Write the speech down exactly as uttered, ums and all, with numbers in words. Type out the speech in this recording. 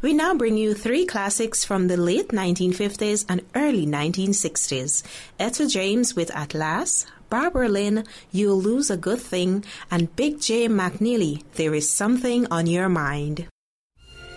We now bring you three classics from the late nineteen fifties and early nineteen sixties. Etta James with At Last, Barbara Lynn, You'll Lose a Good Thing, and Big J. McNeely, There Is Something on Your Mind.